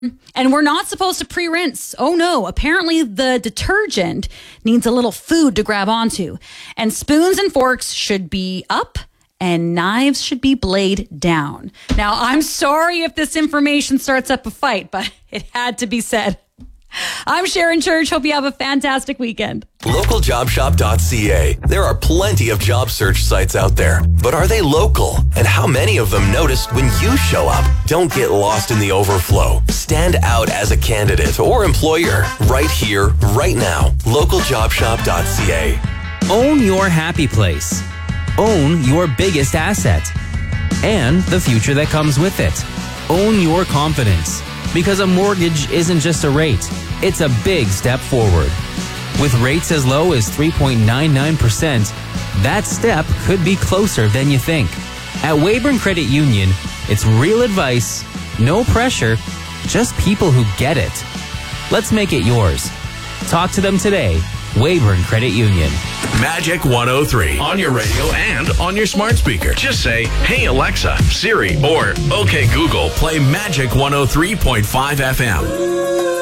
And we're not supposed to pre-rinse. Oh no, apparently the detergent needs a little food to grab onto. And spoons and forks should be up and knives should be blade down. Now, I'm sorry if this information starts up a fight, but it had to be said. I'm Sharon Church. Hope you have a fantastic weekend. LocalJobShop.ca. There are plenty of job search sites out there, but are they local? And how many of them notice when you show up? Don't get lost in the overflow. Stand out as a candidate or employer right here, right now. LocalJobShop.ca. Own your happy place. Own your biggest asset. And the future that comes with it. Own your confidence. Because a mortgage isn't just a rate, it's a big step forward. With rates as low as 3.99%, that step could be closer than you think. At Weyburn Credit Union, it's real advice, no pressure, just people who get it. Let's make it yours. Talk to them today. Weyburn Credit Union. Magic 103 on your radio and on your smart speaker. Just say, "Hey Alexa, Siri," or "Okay Google, play Magic 103.5 FM."